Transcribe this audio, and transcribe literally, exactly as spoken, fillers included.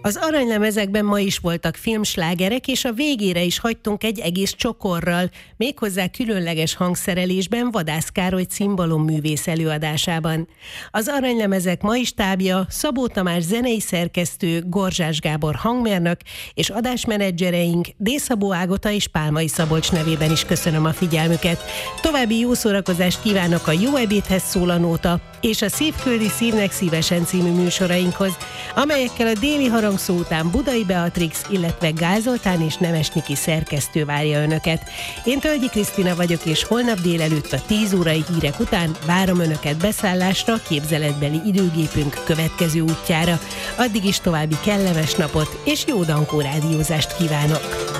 Az aranylemezekben ma is voltak filmslágerek, és a végére is hagytunk egy egész csokorral, méghozzá különleges hangszerelésben Vadász Károly cimbalomművész előadásában. Az aranylemezek mai stábja Szabó Tamás zenei szerkesztő, Gorzsás Gábor hangmérnök, és adásmenedzsereink D. Szabó Ágota és Pálmai Szabolcs nevében is köszönöm a figyelmüket. További jó szórakozást kívánok a Jó ebédhez szól a nóta és a Szív küldi szívnek szívesen című műsorainkhoz, amelyekkel a déli harangszó után Budai Beatrix, illetve Gál Zoltán és Nemes Niki szerkesztő várja önöket. Én Tölgyi Krisztina vagyok, és holnap délelőtt a tíz órai hírek után várom önöket beszállásra képzeletbeli időgépünk következő útjára. Addig is további kellemes napot és jó Dankó rádiózást kívánok!